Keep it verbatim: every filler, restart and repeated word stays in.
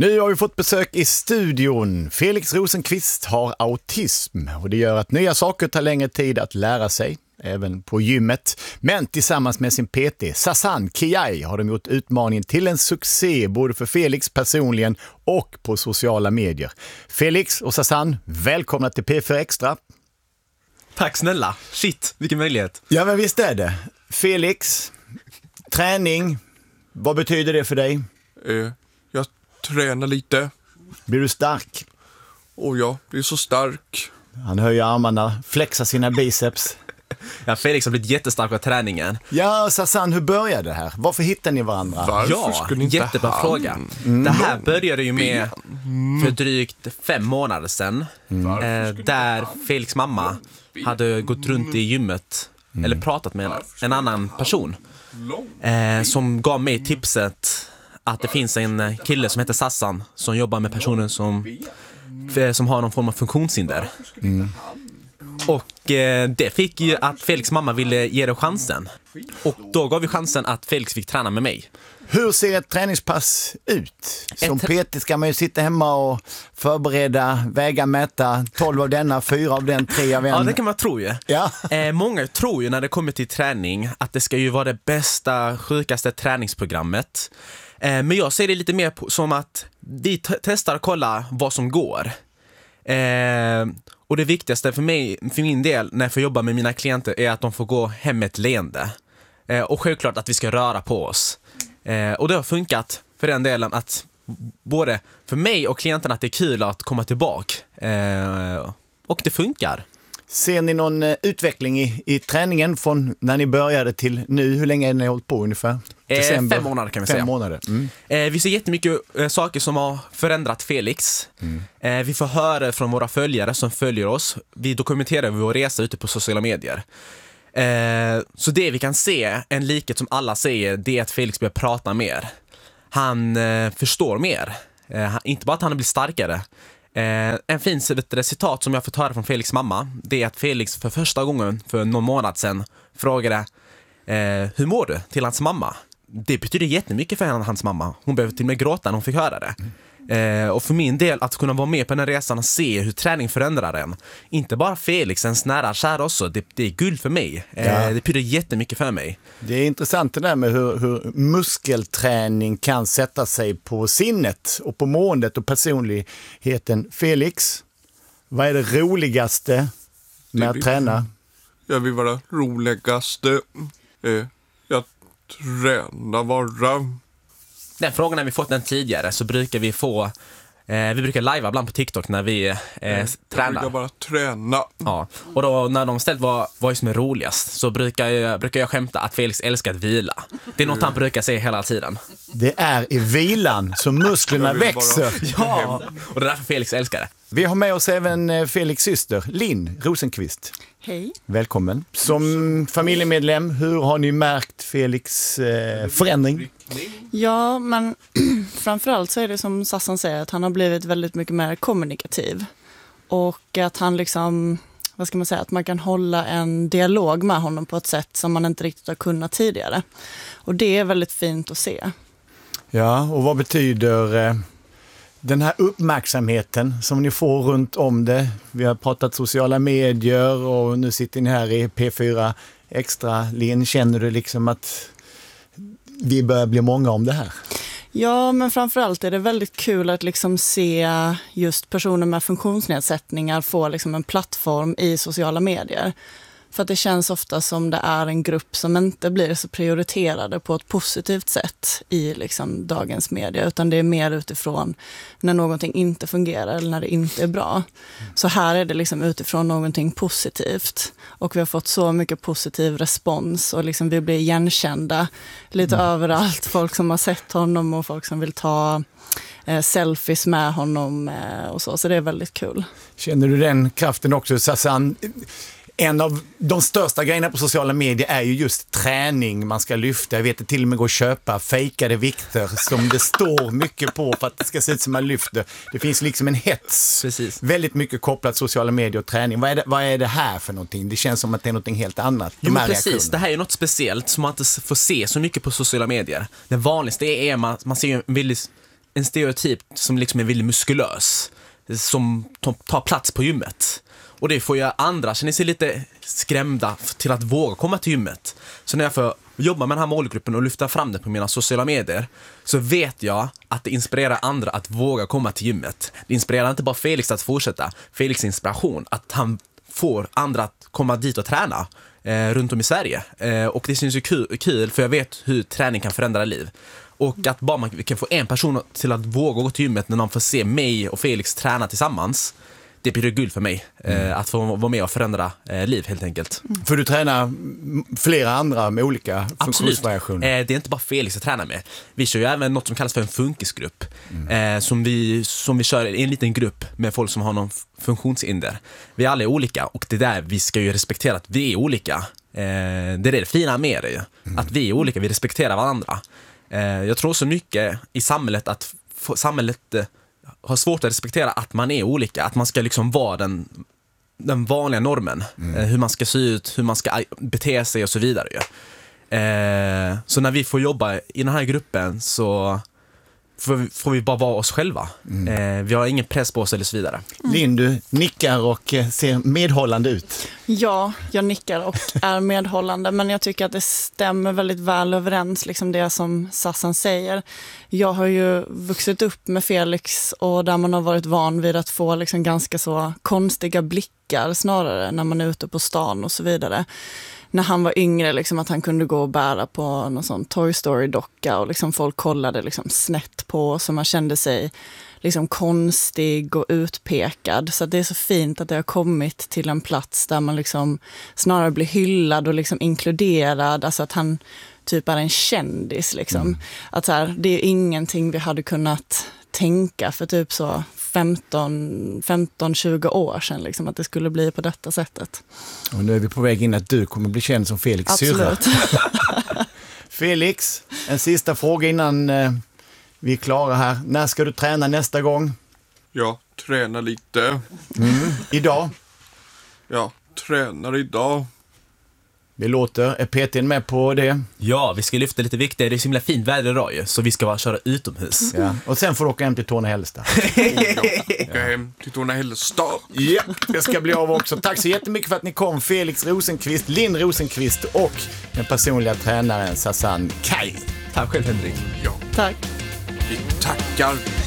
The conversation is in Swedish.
Nu har vi fått besök i studion. Felix Rosenqvist har autism och det gör att nya saker tar längre tid att lära sig, även på gymmet. Men tillsammans med sin P T, Sazan Kiai, har de gjort utmaningen till en succé både för Felix personligen och på sociala medier. Felix och Sazan, välkomna till P fyra Extra. Tack snälla. Shit, vilken möjlighet. Ja, men visst är det. Felix, träning, vad betyder det för dig? Eh, jag tränar lite. Blir du stark? Och jag blir så stark. Han höjer armarna, flexar sina biceps. Ja, Felix har blivit jättestark av träningen. Ja, Sazan, hur började det här? Varför hittade ni varandra? Varför Ja, skulle inte jättebra han? fråga. Det här började ju med för drygt fem månader sedan. Eh, där Felix mamma hade gått runt i gymmet mm. eller pratat med en, en annan person. Eh, som gav mig tipset att det finns en kille som heter Sazan som jobbar med personer som, som har någon form av funktionshinder. Mm. Och eh, det fick ju att Felix mamma ville ge det chansen. Och då gav vi chansen att Felix fick träna med mig. Hur ser ett träningspass ut? Som Ett... P T ska man ju sitta hemma och förbereda, väga, mäta, tolv av denna, fyra av den, tre av en. Ja, det kan man tro ju. Ja. Eh, många tror ju när det kommer till träning att det ska ju vara det bästa, sjukaste träningsprogrammet. Eh, men jag ser det lite mer på, som att vi t- testar och kollar vad som går. Eh, och det viktigaste för mig, för min del, när jag får jobba med mina klienter är att de får gå hem med ett leende. Eh, och självklart att vi ska röra på oss. Eh, och det har funkat för den delen att både för mig och klienterna att det är kul att komma tillbaka. Eh, och det funkar. Ser ni någon eh, utveckling i, i träningen från när ni började till nu? Hur länge har ni hållit på ungefär? December. Eh, fem månader kan vi fem säga. Månader. Mm. Eh, vi ser jättemycket eh, saker som har förändrat Felix. Mm. Eh, vi får höra från våra följare som följer oss. Vi dokumenterar vår resa ute på sociala medier. Eh, så det vi kan se, en likhet som alla säger, det är att Felix börjar prata mer. Han eh, förstår mer. Eh, inte bara att han blir starkare. Eh, en fin citat som jag fått höra från Felix mamma, det är att Felix för första gången för någon månad sedan frågade eh, hur mår du till hans mamma. Det betyder jättemycket för hans mamma. Hon behöver till och med gråta när hon fick höra det. Eh, och för min del att kunna vara med på den här resan och se hur träning förändrar en. Inte bara Felix, ens nära kära också. Det, det är guld för mig. Eh, ja. Det betyder jättemycket för mig. Det är intressant det där med hur, hur muskelträning kan sätta sig på sinnet och på måendet och personligheten. Felix, vad är det roligaste med att träna? Jag vill vara roligaste. Eh, jag tränar bara. Den frågan har vi fått den tidigare, så brukar vi få eh, vi brukar live ibland på TikTok när vi eh, jag tränar. Jag brukar bara träna. Ja, och då när de ställt vad, vad är som är roligast, så brukar jag, brukar jag skämta att Felix älskar att vila. Det är något han brukar säga hela tiden. Det är i vilan som musklerna växer. Ja, och det är därför Felix älskar det. Vi har med oss även Felix syster, Linn Rosenqvist. Hej. Välkommen. Som familjemedlem, hur har ni märkt Felix eh, förändring? Ja, men framförallt så är det som Sazan säger att han har blivit väldigt mycket mer kommunikativ. Och att han liksom, vad ska man säga, att man kan hålla en dialog med honom på ett sätt som man inte riktigt har kunnat tidigare. Och det är väldigt fint att se. Ja, och vad betyder eh, den här uppmärksamheten som ni får runt om det? Vi har pratat sociala medier och nu sitter ni här i P fyra Extra. Linn, känner du liksom att vi börjar bli många om det här? Ja, men framförallt är det väldigt kul att liksom se just personer med funktionsnedsättningar få liksom en plattform i sociala medier. För att det känns ofta som det är en grupp som inte blir så prioriterade på ett positivt sätt i liksom dagens media, utan det är mer utifrån när någonting inte fungerar eller när det inte är bra. Så här är det liksom utifrån någonting positivt, och vi har fått så mycket positiv respons och liksom vi blir igenkända lite mm. överallt. Folk som har sett honom och folk som vill ta eh, selfies med honom eh, och så, så det är väldigt kul. Känner du den kraften också, Sazan? En av de största grejerna på sociala medier är ju just träning man ska lyfta. Jag vet att till och med gå och köpa fejkade vikter som det står mycket på för att det ska se ut som man lyfter. Det finns liksom en hets. Precis. Väldigt mycket kopplat till sociala medier och träning. Vad är, det, vad är det här för någonting? Det känns som att det är någonting helt annat. Jo, men precis. Det här är något speciellt som man inte får se så mycket på sociala medier. Det vanligaste är att man, man ser en väldigt en stereotyp som liksom är väldigt muskulös, som tar plats på gymmet. Och det får ju andra känna sig lite skrämda till att våga komma till gymmet. Så när jag får jobba med den här målgruppen och lyfta fram det på mina sociala medier, så vet jag att det inspirerar andra att våga komma till gymmet. Det inspirerar inte bara Felix att fortsätta. Felix inspiration, att han får andra att komma dit och träna eh, runt om i Sverige. Eh, och det syns ju kul, kul, för jag vet hur träning kan förändra liv. Och att bara man kan få en person till att våga gå till gymmet när någon får se mig och Felix träna tillsammans, det blir guld för mig. Mm. eh, Att få vara med och förändra eh, liv helt enkelt. Mm. För du tränar flera andra med olika funktionsvariationer. eh, Det är inte bara Felix att träna med. Vi kör ju även något som kallas för en funkisgrupp. mm. eh, som, vi, som vi kör i en liten grupp med folk som har någon funktionshinder. Vi alla är olika, och det där vi ska ju respektera att vi är olika. eh, Det är det fina med det, mm. att vi är olika, vi respekterar varandra. eh, Jag tror så mycket i samhället att få, samhället eh, har svårt att respektera att man är olika, att man ska liksom vara den, den vanliga normen, mm. eh, hur man ska se ut, hur man ska bete sig och så vidare. eh, Så när vi får jobba i den här gruppen så får vi, får vi bara vara oss själva. mm. eh, Vi har ingen press på oss eller så vidare. mm. Linn, du nickar och ser medhållande ut. Ja, jag nickar och är medhållande, men jag tycker att det stämmer väldigt väl överens, liksom det som Sassan säger. Jag har ju vuxit upp med Felix, och där man har varit van vid att få liksom ganska så konstiga blickar snarare när man är ute på stan och så vidare. När han var yngre, liksom, att han kunde gå och bära på någon sån Toy Story-docka, och liksom folk kollade liksom snett på, så man kände sig liksom konstig och utpekad. Så att det är så fint att det har kommit till en plats där man liksom snarare blir hyllad och liksom inkluderad. Alltså att han typ är en kändis. Liksom. Mm. Att så här, det är ingenting vi hade kunnat tänka för typ så femton tjugo år sedan, liksom, att det skulle bli på detta sättet. Och nu är vi på väg in att du kommer bli känd som Felix syrra. Absolut. Felix, en sista fråga innan eh, vi är klara här. När ska du träna nästa gång? Jag tränar lite. Mm. Idag? Jag tränar idag. Det låter. Är P T:n med på det? Ja, vi ska lyfta lite viktigare. Det är så himla fint väder idag ju, så vi ska bara köra utomhus. Ja. Och sen får du åka hem till Torna-Hällestad. Åka hem till Torna-Hällestad. Ja, det ska bli av också. Tack så jättemycket för att ni kom, Felix Rosenqvist, Linn Rosenqvist och den personliga tränaren Sassan Kaj. Tack själv, Henrik. Ja. Tack. Vi tackar.